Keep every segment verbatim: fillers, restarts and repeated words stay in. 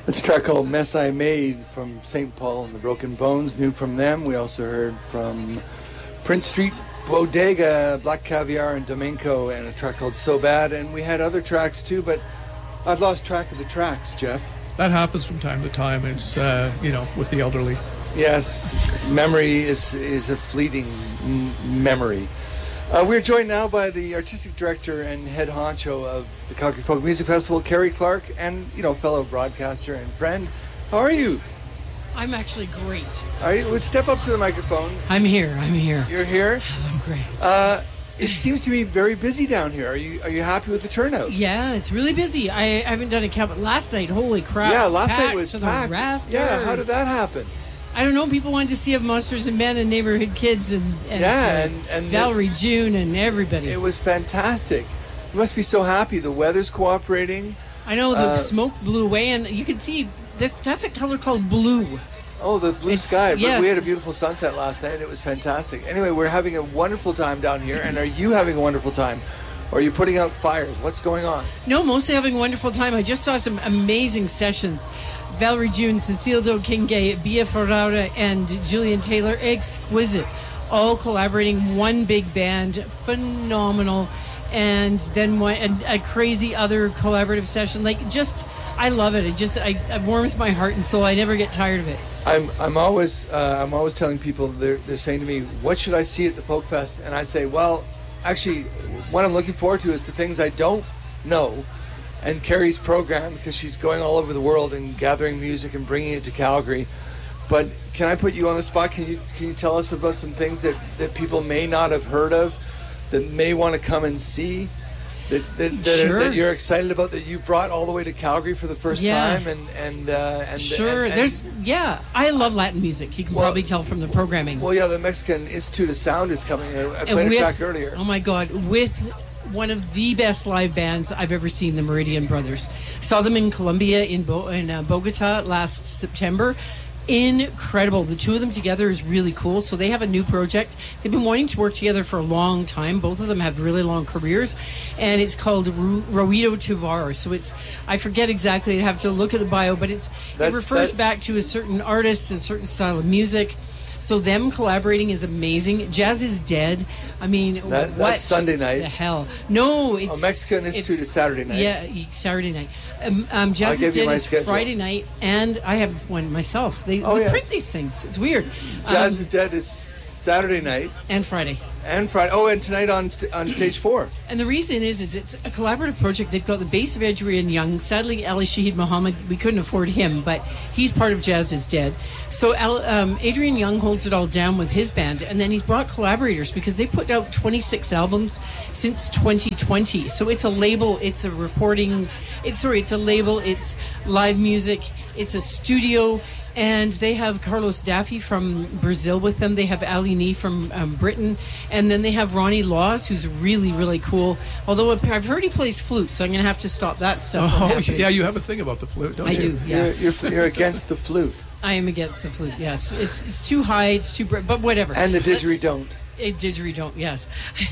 It's a track called Mess I Made from Saint Paul and the Broken Bones. New from them. We also heard from Prince Street Bodega, Black Caviar and Domenco, and a track called So Bad. And we had other tracks too, but I've lost track of the tracks, Jeff. That happens from time to time. It's, uh, you know, with the elderly. Yes, memory is, is a fleeting m- memory. Uh, we're joined now by the artistic director and head honcho of the Calgary Folk Music Festival, Carrie Clark, and, you know, fellow broadcaster and friend. How are you? I'm actually great. Are you? Well, step up to the microphone. I'm here. I'm here. You're here? I'm great. Uh, it seems to be very busy down here. Are you Are you happy with the turnout? Yeah, it's really busy. I, I haven't done a count, but last night, holy crap. Yeah, last packed night was to the packed. rafters. Yeah, how did that happen? I don't know. People wanted to see of Monsters and Men and Neighborhood Kids and, and, yeah, uh, and, and Valerie the, June and everybody. It was fantastic. You must be so happy. The weather's cooperating. I know the uh, smoke blew away, and you can see this. That's a color called blue. Oh, the blue It's, sky. But yes. we had a beautiful sunset last night. It was fantastic. Anyway, we're having a wonderful time down here. And are you having a wonderful time? Or are you putting out fires? What's going on? No, mostly having a wonderful time. I just saw some amazing sessions. Valerie June, Cecile Dokingue, Bia Ferrara, and Julian Taylor. Exquisite. All collaborating. One big band. Phenomenal. And then one, a, a crazy other collaborative session. Like, just, I love it. It just, I, it warms my heart and soul. I never get tired of it. I'm I'm always uh, I'm always telling people, they're they're saying to me, what should I see at the Folk Fest? And I say, well, actually, what I'm looking forward to is the things I don't know. And Carrie's program, because she's going all over the world and gathering music and bringing it to Calgary. But can I put you on the spot? Can you can you tell us about some things that, that people may not have heard of, that may want to come and see, that that, that, Sure. are, that you're excited about, that you brought all the way to Calgary for the first Yeah. time? And and uh, and Sure. and, and, There's, yeah, I love Latin music. You can Well- probably tell from the programming. Well, yeah, the Mexican Institute of Sound is coming. I I And played a with- track earlier. Oh my God, with one of the best live bands I've ever seen, the Meridian Brothers. Saw them in Colombia, in, Bo- in uh, Bogota last September. Incredible. The two of them together is really cool. So they have a new project. They've been wanting to work together for a long time. Both of them have really long careers. And it's called Ru- Ruido Tovar. So it's, I forget exactly, I'd have to look at the bio, but it's That's- it refers that- back to a certain artist, a certain style of music. So them collaborating is amazing. Jazz is Dead. I mean, That- what that's Sunday night. the hell? No, it's Oh, Mexican Institute it's- is Saturday night. Yeah, Saturday night. Um, um, Jazz I'll give is you Dead my is schedule. Friday night, and I have one myself. They, Oh, they yes. print these things. It's weird. Jazz Um, is Dead is Saturday night and Friday. and Friday. Oh, and tonight on st- on stage four. And the reason is, is it's a collaborative project. They've got the bass of Adrian Young. Sadly, Ali Shahid Muhammad, we couldn't afford him, but he's part of Jazz is Dead. So Al, um, Adrian Young holds it all down with his band, and then he's brought collaborators because they put out twenty-six albums since twenty twenty. So it's a label, it's a recording, it's sorry, it's a label, it's live music, it's a studio. And they have Carlos Daffy from Brazil with them. They have Ali Nee from um, Britain. And then they have Ronnie Laws, who's really, really cool. Although I've heard he plays flute, so I'm going to have to stop that stuff. from Oh, happening. yeah, you have a thing about the flute, don't I you? do, yeah. You're, you're you're against the flute I am against the flute, yes. It's it's too high, it's too bright, but whatever. and the Let's- didgeridoo. It didgeridoo, yes.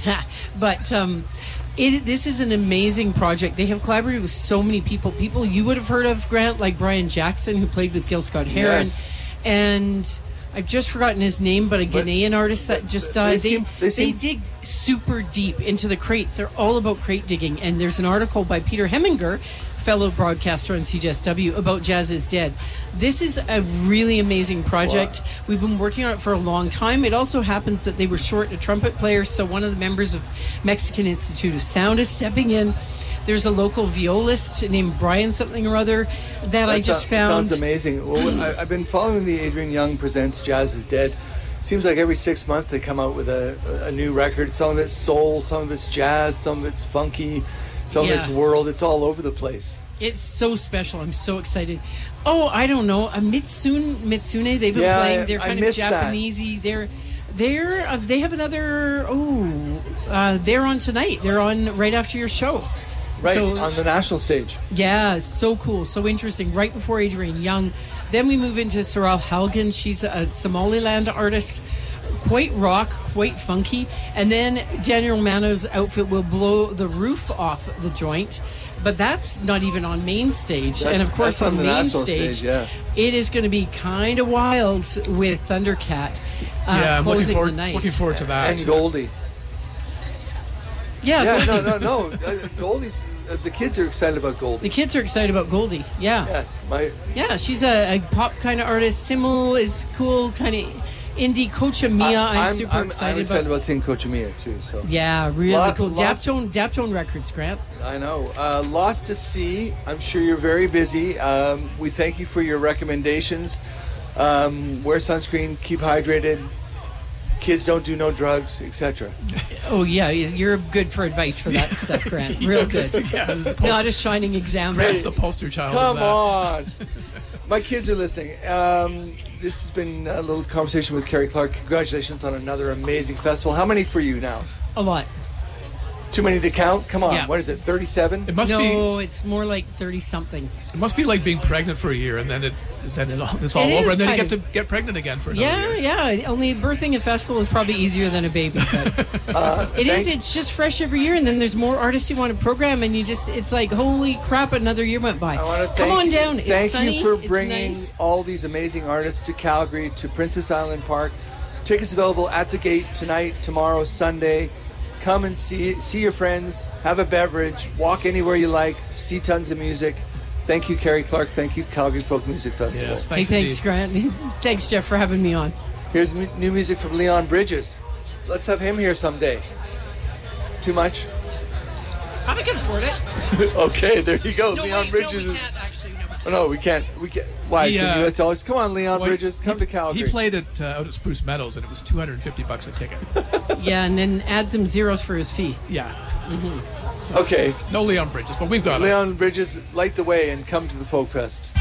But um, it, this is an amazing project. They have collaborated with so many people. People you would have heard of, Grant, like Brian Jackson, who played with Gil Scott-Heron. Yes. And I've just forgotten his name, but a Ghanaian artist that just they died. They, seem- they they, seem- dig super deep into the crates. They're all about crate digging. And there's an article by Peter Heminger, fellow broadcaster on C J S W, about Jazz is Dead. This is a really amazing project. Wow. We've been working on it for a long time. It also happens that they were short a trumpet player, so one of the members of Mexican Institute of Sound is stepping in. There's a local violist named Brian something or other that I That just so- found. Sounds amazing. Well, I, I've been following the Adrian Young Presents Jazz is Dead. Seems like every six months they come out with a, a new record. Some of it's soul, some of it's jazz, some of it's funky, some Yeah. of it's world. It's all over the place. It's so special. I'm so excited. Oh, I don't know. A Mitsune, Mitsune. They've been Yeah, playing. I- They're I kind of missed that. Japanesey. They're, they're, uh, they have another. Oh, uh, they're on tonight. They're on right after your show. Right, So- on the national stage. Yeah, so cool, so interesting. Right before Adrian Young. Then we move into Saral Halgan. She's a Somaliland artist. Quite rock, quite funky. And then Daniel Mano's outfit will blow the roof off the joint but that's not even on main stage. That's- and of course, that's on on the main national stage, stage, yeah. it is going to be kind of wild with Thundercat uh, yeah, I'm looking closing forward, the night. looking forward to that. And Goldie. yeah, Yeah, Goldie. no, no, no. Uh, Goldie's. Uh, the kids are excited about Goldie. The kids are excited about Goldie. Yeah, Yes, my yeah. She's a, a pop kind of artist. Simmel is cool, kind of indie. Cocha Mia, I'm, I'm super I'm, excited, I'm excited about. about seeing Coach Mia too. So Yeah, really Lot- cool. lots- Daptone, Daptone Records, Grant. I know. Uh, lots to see. I'm sure you're very busy. Um, we thank you for your recommendations. Um, wear sunscreen, keep hydrated. Kids don't do no drugs, et cetera. Oh yeah, you're good for advice for that stuff, Grant. Real good. Yeah. Not a shining example. Grant's the poster child Come of that. on. My kids are listening. Um, this has been a little conversation with Carrie Clark. Congratulations on another amazing festival. How many for you now? A lot. Too many to count? Come on. Yeah. What is it, thirty-seven? It must be. No, it's more like thirty something. It must be like being pregnant for a year, and then it, then it, all- it's all It over, is and then you kind get to get pregnant again for another Yeah, year. yeah. Only birthing a festival is probably easier than a baby. But Uh, it is. thank- It's just fresh every year, and then there's more artists you want to program, and you just. It's like holy crap! Another year went by. I want to Come thank on you. down. Thank it's sunny. you for it's bringing nice. all these amazing artists to Calgary, to Princess Island Park. Tickets available at the gate tonight, tomorrow, Sunday. Come and see see your friends, have a beverage, walk anywhere you like, see tons of music. Thank you, Carrie Clark. Thank you, Calgary Folk Music Festival. Yes, Hey, thanks, thanks, indeed. Grant. Thanks, Jeff, for having me on. Here's mu- new music from Leon Bridges. Let's have him here someday. Too much? I can afford it. Okay, there you go. No, Leon wait, Bridges no, we is. can't actually. No. Oh, no, we can't. We can't. Why? He, Some uh, U S dollars. Come on, Leon Well, Bridges. Come he, to Calgary. He played it uh, out at Spruce Meadows, and it was two hundred fifty bucks a ticket. Yeah, and then add some zeros for his fee. Yeah. Okay, No Leon Bridges, but we've got it. Leon Bridges, light the way and come to the Folk Fest.